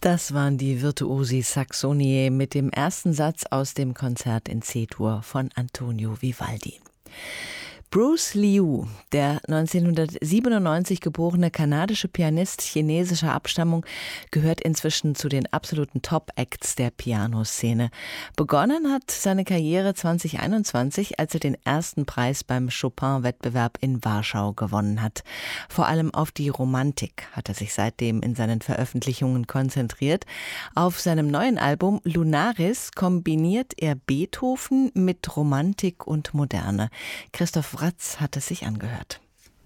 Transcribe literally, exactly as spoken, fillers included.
Das waren die Virtuosi Saxoniae mit dem ersten Satz aus dem Konzert in C-Dur von Antonio Vivaldi. Bruce Liu, der neunzehnhundertsiebenundneunzig geborene kanadische Pianist chinesischer Abstammung, gehört inzwischen zu den absoluten Top-Acts der Pianoszene. Begonnen hat seine Karriere zwanzig einundzwanzig, als er den ersten Preis beim Chopin-Wettbewerb in Warschau gewonnen hat. Vor allem auf die Romantik hat er sich seitdem in seinen Veröffentlichungen konzentriert. Auf seinem neuen Album Lunaris kombiniert er Beethoven mit Romantik und Moderne. Christoph Wratz hat es sich angehört.